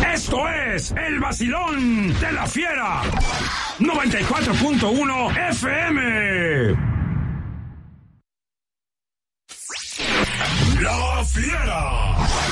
Esto es el vacilón de la fiera. 94.1 FM. La Fiera.